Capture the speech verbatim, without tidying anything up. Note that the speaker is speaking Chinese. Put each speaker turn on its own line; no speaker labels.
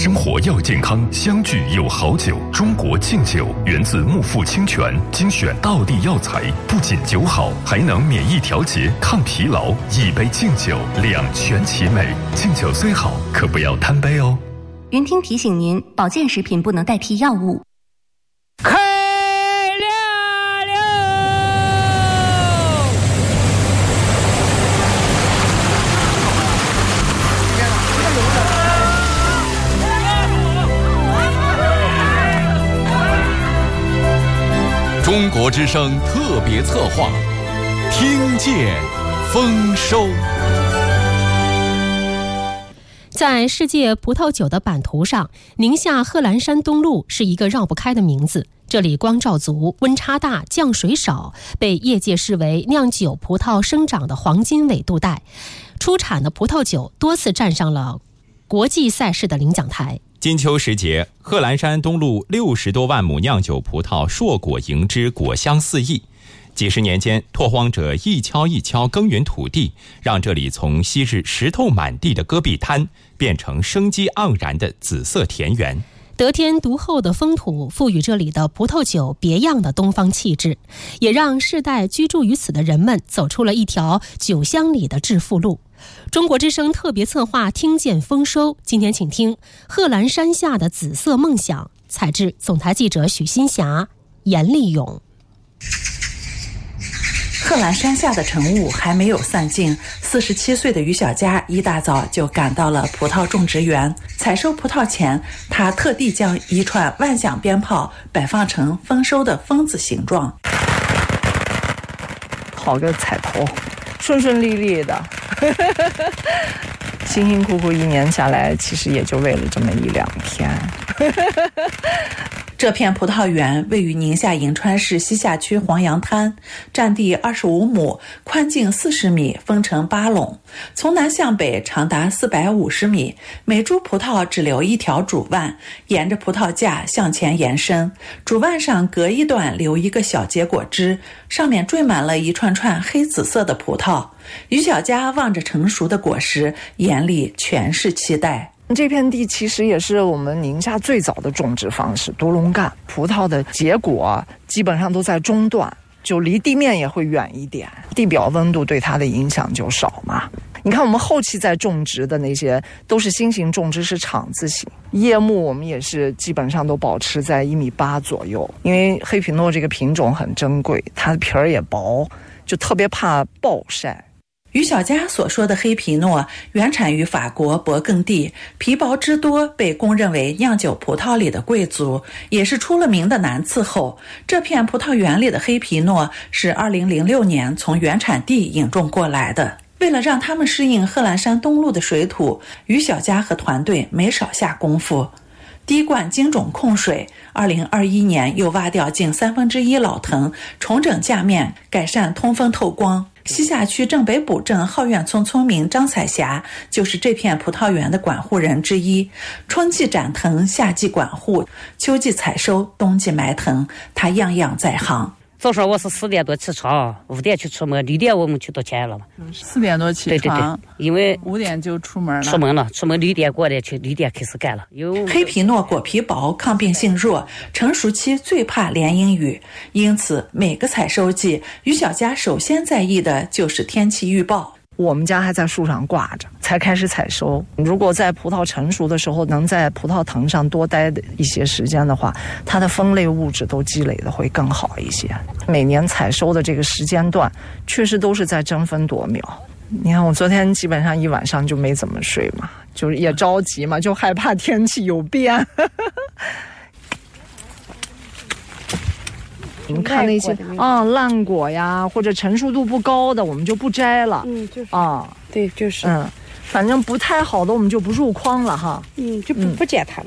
生活要健康，相聚有好酒。中国敬酒源自木富清泉，精选道地药材，不仅酒好，还能免疫调节、抗疲劳。一杯敬酒，两全其美。敬酒虽好，可不要贪杯哦。
云听提醒您，保健食品不能代替药物。
开亮了！
中国之声特别策划，听见丰收。
在世界葡萄酒的版图上，宁夏贺兰山东路是一个绕不开的名字。这里光照足，温差大，降水少，被业界视为酿酒葡萄生长的黄金纬度带，出产的葡萄酒多次站上了国际赛事的领奖台。
金秋时节，贺兰山东路六十多万亩酿酒葡萄硕果盈枝，果香四溢。几十年间，拓荒者一锹一锹耕耘土地，让这里从昔日石头满地的戈壁滩变成生机盎然的紫色田园。
得天独厚的风土赋予这里的葡萄酒别样的东方气质，也让世代居住于此的人们走出了一条酒乡里的致富路。中国之声特别策划听见丰收，今天请听贺兰山下的紫色梦想，采自总台记者许新霞、严立勇。
贺兰山下的晨雾还没有散尽，四十七岁的于小佳一大早就赶到了葡萄种植园。采收葡萄前，他特地将一串万响鞭炮摆放成丰收的风字形状。
好个彩头，顺顺利利的。辛辛苦苦一年下来，其实也就为了这么一两天。
这片葡萄园位于宁夏银川市西夏区黄杨滩，占地二十五亩，宽径四十米，分成八垄，从南向北长达四百五十米，每株葡萄只留一条主蔓，沿着葡萄架向前延伸，主蔓上隔一段留一个小结果枝，上面缀满了一串串黑紫色的葡萄。于小佳望着成熟的果实，眼里全是期待。
这片地其实也是我们宁夏最早的种植方式，独龙干。葡萄的结果基本上都在中段，就离地面也会远一点，地表温度对它的影响就少嘛。你看我们后期在种植的那些都是新型种植，是厂字型，叶木我们也是基本上都保持在一米八左右，因为黑皮诺这个品种很珍贵，它的皮儿也薄，就特别怕暴晒。
于小佳所说的黑皮诺原产于法国勃艮第，皮薄汁多，被公认为酿酒葡萄里的贵族，也是出了名的难伺候。这片葡萄园里的黑皮诺是二零零六年从原产地引种过来的。为了让他们适应贺兰山东路的水土，于小佳和团队没少下功夫。滴灌精种控水，二零二一年又挖掉近三分之一老藤，重整架面，改善通风透光。西夏区正北堡镇浩苑村村民张彩霞就是这片葡萄园的管护人之一，春季斩藤，夏季管护，秋季采收，冬季埋藤，他样样在行。
早上我是四点多起床，五点去出门，六点我们就到前了嘛。
四点多起床，
对对对，因为
五点就出门了。
出门了，出门六点过来去，六点开始干了。有
黑皮诺果皮薄，抗病性弱，成熟期最怕连阴雨，因此每个采收季，于小佳首先在意的就是天气预报。
我们家还在树上挂着，才开始采收。如果在葡萄成熟的时候能在葡萄藤上多待一些时间的话，它的分类物质都积累的会更好一些。每年采收的这个时间段确实都是在争分夺秒。你看我昨天基本上一晚上就没怎么睡嘛，就是也着急嘛，就害怕天气有变。你看那些啊、嗯、烂果呀，或者成熟度不高的，我们就不摘了。
嗯，就是
啊、
对，就是
嗯，反正不太好的我们就不入筐了哈。
嗯，就不、嗯、不捡它了。